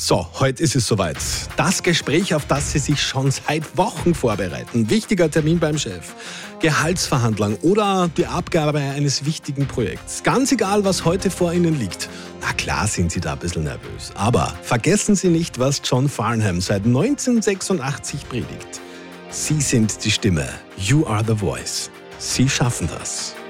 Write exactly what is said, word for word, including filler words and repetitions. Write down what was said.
So, heute ist es soweit. Das Gespräch, auf das Sie sich schon seit Wochen vorbereiten. Wichtiger Termin beim Chef, Gehaltsverhandlung oder die Abgabe eines wichtigen Projekts. Ganz egal, was heute vor Ihnen liegt. Na klar sind Sie da ein bisschen nervös. Aber vergessen Sie nicht, was John Farnham seit neunzehnhundertsechsundachtzig predigt. Sie sind die Stimme. You are the voice. Sie schaffen das.